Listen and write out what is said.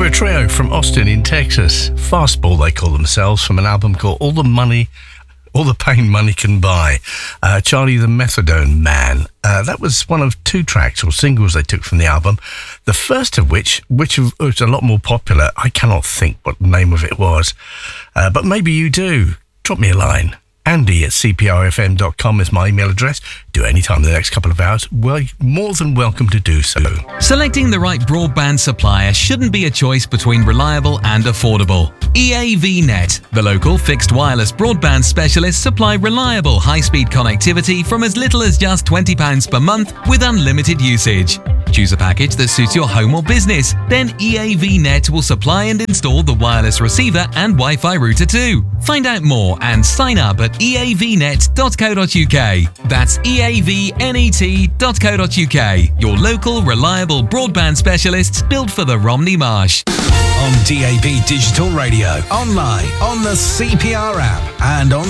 They were a trio from Austin in Texas. Fastball, they call themselves, from an album called All the Pain Money Can Buy. Charlie the Methadone Man. That was one of two tracks or singles they took from the album. The first of which was a lot more popular. I cannot think what the name of it was. But maybe you do. Drop me a line. Andy@cprfm.com is my email address. Do any time in the next couple of hours. Well, more than welcome to do so. Selecting the right broadband supplier shouldn't be a choice between reliable and affordable. EAVnet, the local fixed wireless broadband specialists, supply reliable high-speed connectivity from as little as just £20 per month with unlimited usage. Choose a package that suits your home or business. Then EAVnet will supply and install the wireless receiver and Wi-Fi router too. Find out more and sign up at eavnet.co.uk. That's eavnet.co.uk. Your local reliable broadband specialists built for the Romney Marsh. On DAB Digital Radio, online, on the CPR app, and on